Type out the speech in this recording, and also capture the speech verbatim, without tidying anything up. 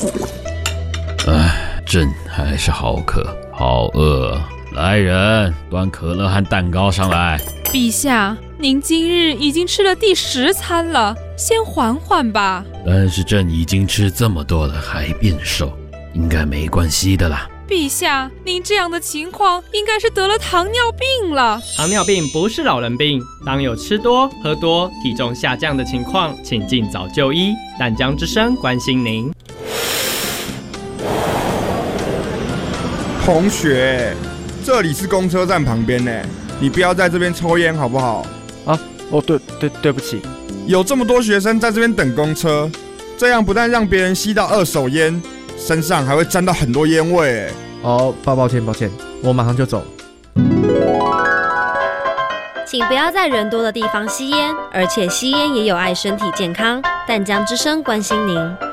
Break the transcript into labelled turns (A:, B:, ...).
A: 唉，朕还是好渴，好饿。来人，端可乐和蛋糕上来。
B: 陛下，您今日已经吃了第十餐了，先缓缓吧。
A: 但是朕已经吃这么多了，还变瘦，应该没关系的啦。
B: 陛下，您这样的情况应该是得了糖尿病了。
C: 糖尿病不是老人病，当有吃多、喝多、体重下降的情况，请尽早就医。淡江之声关心您。
D: 同学，这里是公车站旁边呢，你不要在这边抽烟好不好？
E: 啊，哦，对对对不起。
D: 有这么多学生在这边等公车，这样不但让别人吸到二手烟，身上还会沾到很多烟味。
E: 哦，抱抱歉抱歉，我马上就走。
F: 请不要在人多的地方吸烟，而且吸烟也有害身体健康。淡江之声关心您。